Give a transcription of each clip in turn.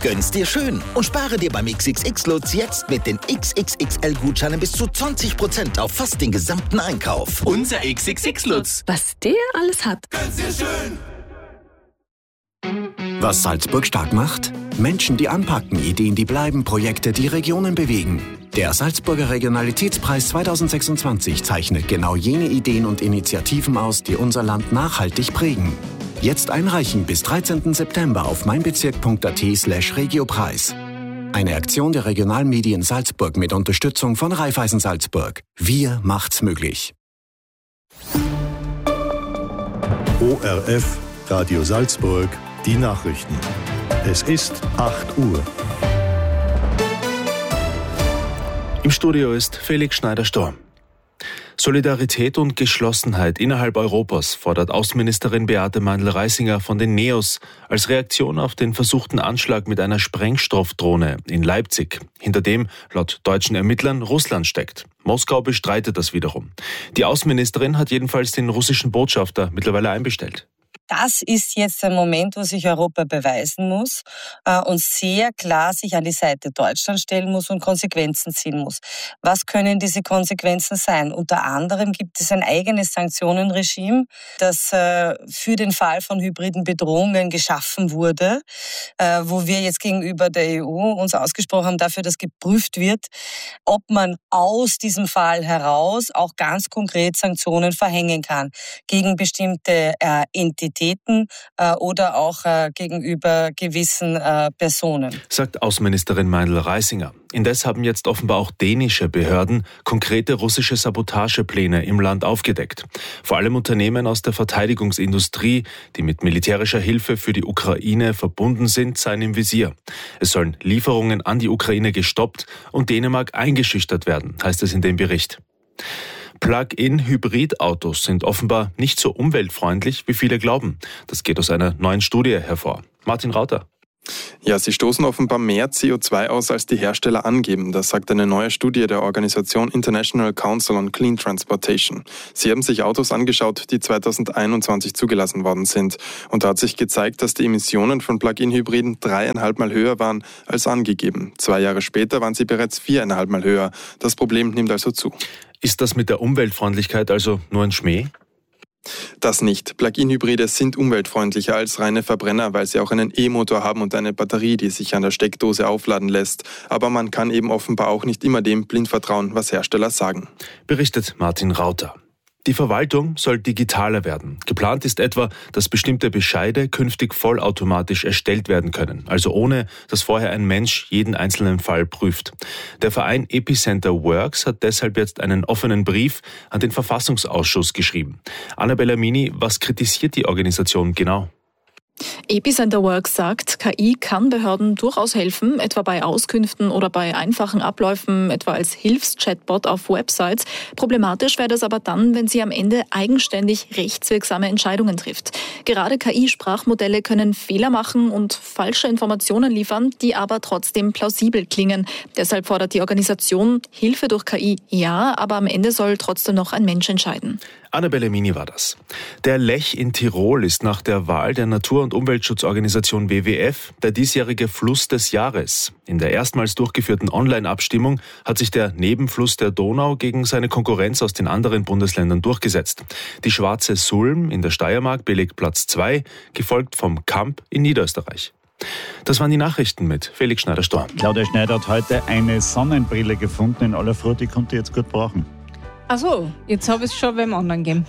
Gönn's dir schön und spare dir beim XXX-Lutz jetzt mit den XXXL-Gutscheinen bis zu 20% auf fast den gesamten Einkauf. Unser XXX-Lutz. Was der alles hat. Gönn's dir schön. Was Salzburg stark macht? Menschen, die anpacken, Ideen, die bleiben, Projekte, die Regionen bewegen. Der Salzburger Regionalitätspreis 2026 zeichnet genau jene Ideen und Initiativen aus, die unser Land nachhaltig prägen. Jetzt einreichen bis 13. September auf meinbezirk.at/Regiopreis. Eine Aktion der Regionalmedien Salzburg mit Unterstützung von Raiffeisen Salzburg. Wir macht's möglich. ORF, Radio Salzburg, die Nachrichten. Es ist 8 Uhr. Im Studio ist Felix Schneider-Storm. Solidarität und Geschlossenheit innerhalb Europas fordert Außenministerin Beate Meindl-Reisinger von den NEOS als Reaktion auf den versuchten Anschlag mit einer Sprengstoffdrohne in Leipzig, hinter dem laut deutschen Ermittlern Russland steckt. Moskau bestreitet das wiederum. Die Außenministerin hat jedenfalls den russischen Botschafter mittlerweile einbestellt. Das ist jetzt ein Moment, wo sich Europa beweisen muss und sehr klar sich an die Seite Deutschlands stellen muss und Konsequenzen ziehen muss. Was können diese Konsequenzen sein? Unter anderem gibt es ein eigenes Sanktionenregime, das für den Fall von hybriden Bedrohungen geschaffen wurde, wo wir jetzt gegenüber der EU uns ausgesprochen haben dafür, dass geprüft wird, ob man aus diesem Fall heraus auch ganz konkret Sanktionen verhängen kann gegen bestimmte Entitäten oder auch gegenüber gewissen Personen. Sagt Außenministerin Meindl-Reisinger. Indes haben jetzt offenbar auch dänische Behörden konkrete russische Sabotagepläne im Land aufgedeckt. Vor allem Unternehmen aus der Verteidigungsindustrie, die mit militärischer Hilfe für die Ukraine verbunden sind, seien im Visier. Es sollen Lieferungen an die Ukraine gestoppt und Dänemark eingeschüchtert werden, heißt es in dem Bericht. Plug-in-Hybridautos sind offenbar nicht so umweltfreundlich, wie viele glauben. Das geht aus einer neuen Studie hervor. Martin Rauter. Ja, sie stoßen offenbar mehr CO2 aus, als die Hersteller angeben. Das sagt eine neue Studie der Organisation International Council on Clean Transportation. Sie haben sich Autos angeschaut, die 2021 zugelassen worden sind. Und da hat sich gezeigt, dass die Emissionen von Plug-in-Hybriden 3,5 Mal höher waren als angegeben. 2 Jahre später waren sie bereits 4,5 Mal höher. Das Problem nimmt also zu. Ist das mit der Umweltfreundlichkeit also nur ein Schmäh? Das nicht. Plug-in-Hybride sind umweltfreundlicher als reine Verbrenner, weil sie auch einen E-Motor haben und eine Batterie, die sich an der Steckdose aufladen lässt. Aber man kann eben offenbar auch nicht immer dem blind vertrauen, was Hersteller sagen. Berichtet Martin Rauter. Die Verwaltung soll digitaler werden. Geplant ist etwa, dass bestimmte Bescheide künftig vollautomatisch erstellt werden können, also ohne, dass vorher ein Mensch jeden einzelnen Fall prüft. Der Verein Epicenter Works hat deshalb jetzt einen offenen Brief an den Verfassungsausschuss geschrieben. Annabella Mini, was kritisiert die Organisation genau? Epicenter Works sagt, KI kann Behörden durchaus helfen, etwa bei Auskünften oder bei einfachen Abläufen, etwa als Hilfschatbot auf Websites. Problematisch wäre das aber dann, wenn sie am Ende eigenständig rechtswirksame Entscheidungen trifft. Gerade KI-Sprachmodelle können Fehler machen und falsche Informationen liefern, die aber trotzdem plausibel klingen. Deshalb fordert die Organisation Hilfe durch KI, ja, aber am Ende soll trotzdem noch ein Mensch entscheiden. Annabelle Mini war das. Der Lech in Tirol ist nach der Wahl der Natur- und Umweltschutzorganisation WWF der diesjährige Fluss des Jahres. In der erstmals durchgeführten Online-Abstimmung hat sich der Nebenfluss der Donau gegen seine Konkurrenz aus den anderen Bundesländern durchgesetzt. Die Schwarze Sulm in der Steiermark belegt Platz 2, gefolgt vom Kamp in Niederösterreich. Das waren die Nachrichten mit Felix Schneider-Storm. Claudia Schneider hat heute eine Sonnenbrille gefunden in aller Früh, die konnte ich jetzt gut brauchen. Ach so, jetzt habe ich es schon beim anderen gegeben.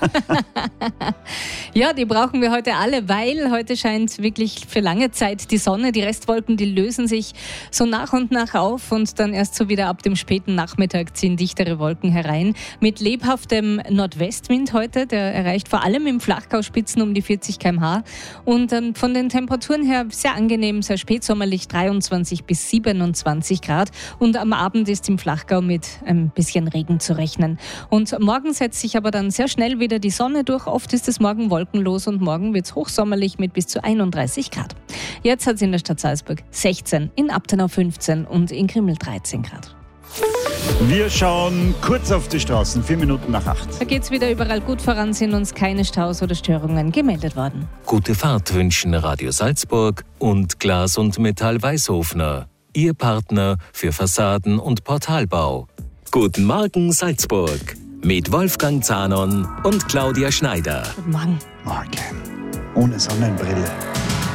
Ja, die brauchen wir heute alle, weil heute scheint wirklich für lange Zeit die Sonne. Die Restwolken, die lösen sich so nach und nach auf und dann erst so wieder ab dem späten Nachmittag ziehen dichtere Wolken herein. Mit lebhaftem Nordwestwind heute, der erreicht vor allem im Flachgau Spitzen um die 40 km/h. Und von den Temperaturen her sehr angenehm, sehr spätsommerlich 23 bis 27 Grad. Und am Abend ist im Flachgau mit ein bisschen Regen zu rechnen. Und morgen setzt sich aber dann sehr schnell wieder die Sonne durch. Oft ist es morgen wolkenlos und morgen wird es hochsommerlich mit bis zu 31 Grad. Jetzt hat es in der Stadt Salzburg 16, in Abtenau 15 und in Krimml 13 Grad. Wir schauen kurz auf die Straßen, 4 Minuten nach 8. Da geht es wieder überall gut voran, sind uns keine Staus oder Störungen gemeldet worden. Gute Fahrt wünschen Radio Salzburg und Glas und Metall Weißhofner. Ihr Partner für Fassaden- und Portalbau. Guten Morgen Salzburg mit Wolfgang Zahnon und Claudia Schneider. Guten Morgen. Morgen. Ohne Sonnenbrille.